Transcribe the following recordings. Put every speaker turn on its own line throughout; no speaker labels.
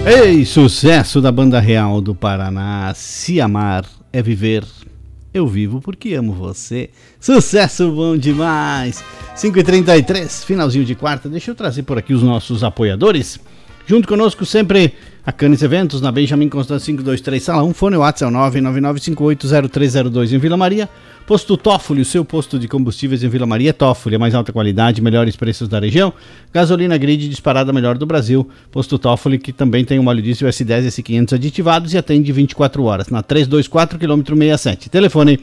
Ei, sucesso da Banda Real do Paraná. Se amar é viver, eu vivo porque amo você. Sucesso bom demais. 5h33, finalzinho de quarta. Deixa eu trazer por aqui os nossos apoiadores. Junto conosco sempre a Canis Eventos, na Benjamin Constant 523, Sala 1, fone WhatsApp 999580302 em Vila Maria. Posto Toffoli, o seu posto de combustíveis em Vila Maria. Toffoli, a mais alta qualidade, melhores preços da região. Gasolina Grid, disparada melhor do Brasil. Posto Toffoli, que também tem um óleo diesel S10 e S500 aditivados e atende 24 horas, na 324 km 67. Telefone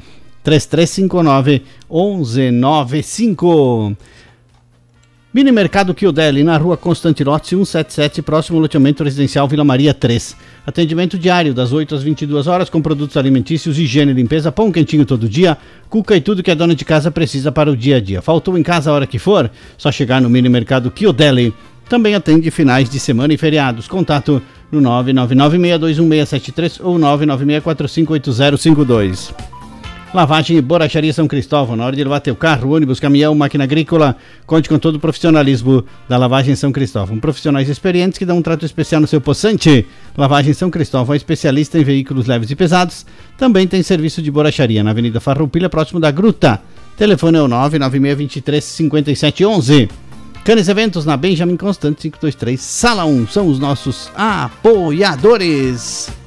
3359-1195. Mini Mercado Chiodelli, na rua Constantilotti 177, próximo ao loteamento residencial Vila Maria 3. Atendimento diário das 8 às 22 horas com produtos alimentícios, higiene e limpeza, pão quentinho todo dia, cuca e tudo que a dona de casa precisa para o dia a dia. Faltou em casa a hora que for? Só chegar no Mini Mercado Chiodelli. Também atende finais de semana e feriados. Contato no 999621673 ou 996458052. Lavagem e Borracharia São Cristóvão. Na hora de levar teu carro, ônibus, caminhão, máquina agrícola, conte com todo o profissionalismo da Lavagem São Cristóvão. Profissionais experientes que dão um trato especial no seu poçante. Lavagem São Cristóvão é especialista em veículos leves e pesados. Também tem serviço de borracharia na Avenida Farroupilha, próximo da Gruta. Telefone é o 996235711. Canis Eventos, na Benjamin Constant 523, Sala 1. São os nossos apoiadores.